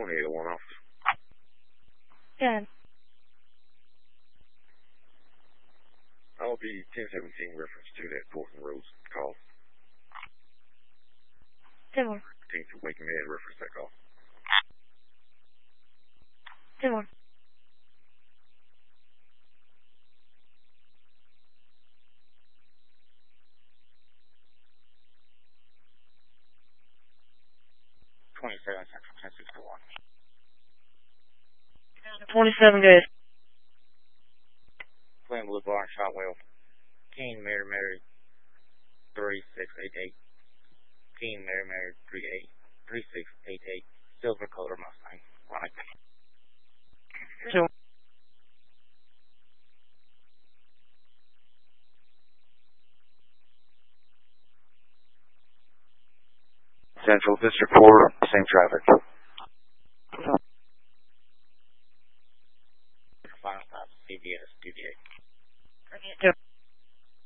2801 officer. Yeah. I'll be 1017 reference to that Portland Roads call. 10 more. 10 to Waking Ed reference that call. 10 more. Central 1061. 27 days. Glen Boulevard, Shotwell. King Mary 3688. King Mary 3688. Silver color Mustang. Right. 2. Central District 4, same traffic. Final stop, CBS 2.